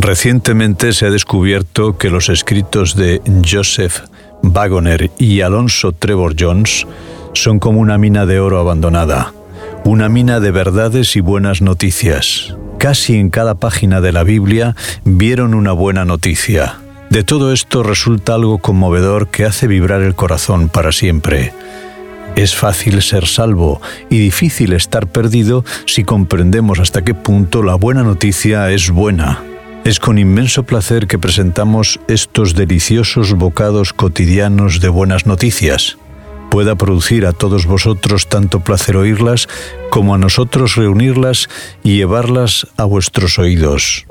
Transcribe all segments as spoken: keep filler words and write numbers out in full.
Recientemente se ha descubierto que los escritos de Joseph Waggoner y Alonzo Trevor Jones son como una mina de oro abandonada, una mina de verdades y buenas noticias. Casi en cada página de la Biblia vieron una buena noticia. De todo esto resulta algo conmovedor que hace vibrar el corazón para siempre. Es fácil ser salvo y difícil estar perdido si comprendemos hasta qué punto la buena noticia es buena. Es con inmenso placer que presentamos estos deliciosos bocados cotidianos de buenas noticias. Pueda producir a todos vosotros tanto placer oírlas como a nosotros reunirlas y llevarlas a vuestros oídos.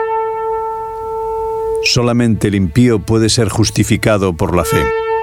Solamente el impío puede ser justificado por la fe.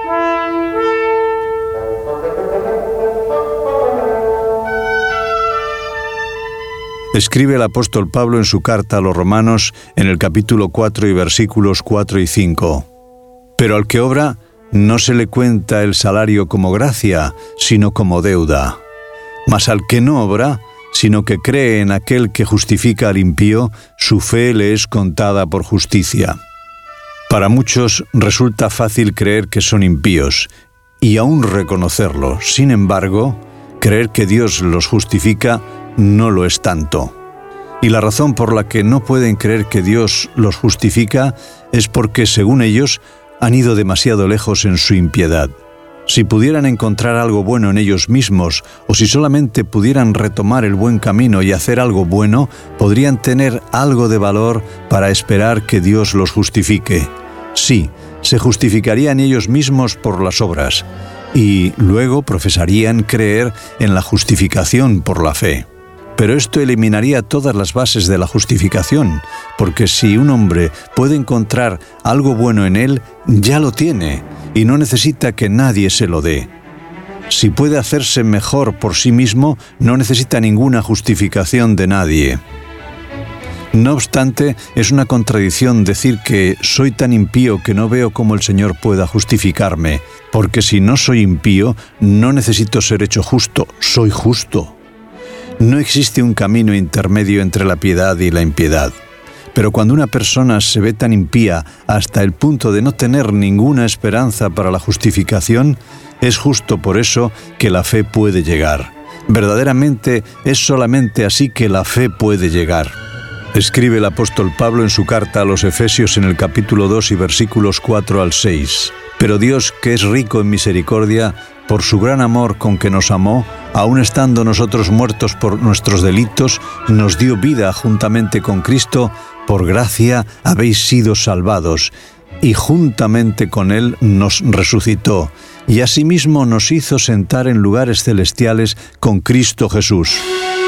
Escribe el apóstol Pablo en su carta a los Romanos en el capítulo cuatro y versículos cuatro y cinco. Pero al que obra no se le cuenta el salario como gracia, sino como deuda. Mas al que no obra, sino que cree en aquel que justifica al impío, su fe le es contada por justicia. Para muchos resulta fácil creer que son impíos y aún reconocerlo. Sin embargo, creer que Dios los justifica no lo es tanto. Y la razón por la que no pueden creer que Dios los justifica es porque, según ellos, han ido demasiado lejos en su impiedad. Si pudieran encontrar algo bueno en ellos mismos, o si solamente pudieran retomar el buen camino y hacer algo bueno, podrían tener algo de valor para esperar que Dios los justifique. Sí, se justificarían ellos mismos por las obras, y luego profesarían creer en la justificación por la fe. Pero esto eliminaría todas las bases de la justificación, porque si un hombre puede encontrar algo bueno en él, ya lo tiene, y no necesita que nadie se lo dé. Si puede hacerse mejor por sí mismo, no necesita ninguna justificación de nadie. No obstante, es una contradicción decir que soy tan impío que no veo cómo el Señor pueda justificarme, porque si no soy impío, no necesito ser hecho justo, soy justo. No existe un camino intermedio entre la piedad y la impiedad. Pero cuando una persona se ve tan impía hasta el punto de no tener ninguna esperanza para la justificación, es justo por eso que la fe puede llegar. Verdaderamente es solamente así que la fe puede llegar. Escribe el apóstol Pablo en su carta a los Efesios en el capítulo dos y versículos cuatro al seis. Pero Dios, que es rico en misericordia, por su gran amor con que nos amó, aun estando nosotros muertos por nuestros delitos, nos dio vida juntamente con Cristo. Por gracia habéis sido salvados, y juntamente con Él nos resucitó, y asimismo nos hizo sentar en lugares celestiales con Cristo Jesús.